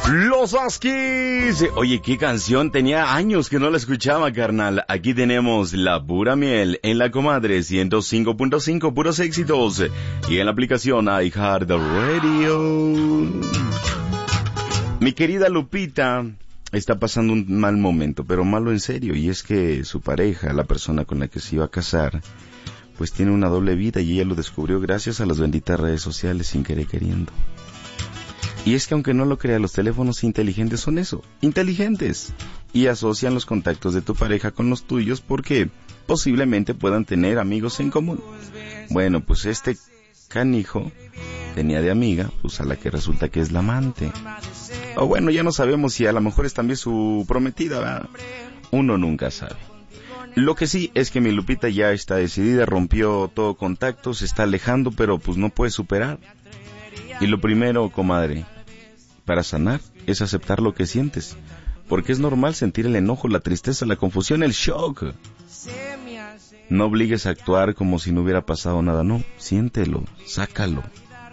Los Huskies. Oye, qué canción, tenía años que no la escuchaba, carnal. Aquí tenemos La Pura Miel en la Comadre 105.5, puros éxitos. Y en la aplicación iHeartRadio. Mi querida Lupita está pasando un mal momento, pero malo en serio. Y es que su pareja, la persona con la que se iba a casar, pues tiene una doble vida y ella lo descubrió gracias a las benditas redes sociales sin querer queriendo. Y es que aunque no lo crea, los teléfonos inteligentes son eso, inteligentes. Y asocian los contactos de tu pareja con los tuyos porque posiblemente puedan tener amigos en común. Bueno, pues este canijo tenía de amiga, pues a la que resulta que es la amante. O bueno, ya no sabemos si a lo mejor es también su prometida, ¿verdad? Uno nunca sabe. Lo que sí es que mi Lupita ya está decidida, rompió todo contacto, se está alejando, pero pues no puede superar. Y lo primero, comadre, para sanar, es aceptar lo que sientes. Porque es normal sentir el enojo, la tristeza, la confusión, el shock. No obligues a actuar como si no hubiera pasado nada, no. Siéntelo, sácalo.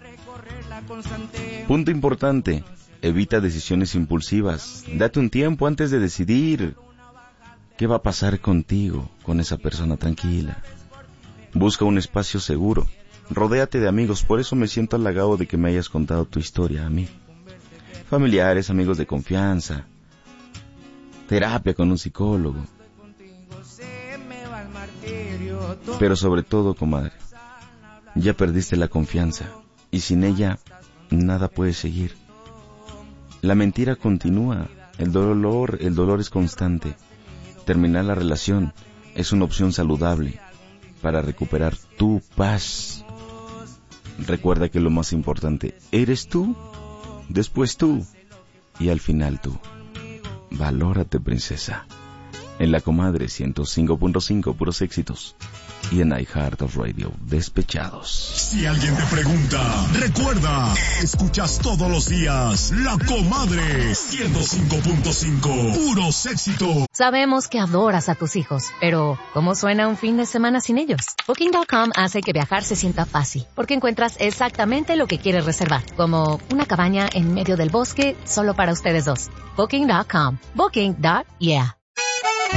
Punto importante, evita decisiones impulsivas. Date un tiempo antes de decidir. ¿Qué va a pasar contigo, con esa persona tranquila? Busca un espacio seguro. Rodéate de amigos, por eso me siento halagado de que me hayas contado tu historia a mí. Familiares, amigos de confianza, terapia con un psicólogo. Pero sobre todo, comadre, ya perdiste la confianza y sin ella nada puede seguir. La mentira continúa, el dolor es constante. Terminar la relación es una opción saludable para recuperar tu paz. Recuerda que lo más importante eres tú, después tú y al final tú. Valórate, princesa. En la Comadre 105.5, puros éxitos. Y en iHeartRadio, despechados. Si alguien te pregunta, recuerda, escuchas todos los días La Comadre 105.5, puros éxitos. Sabemos que adoras a tus hijos, pero ¿cómo suena un fin de semana sin ellos? Booking.com hace que viajar se sienta fácil, porque encuentras exactamente lo que quieres reservar, como una cabaña en medio del bosque solo para ustedes dos. Booking.com. Booking.yeah.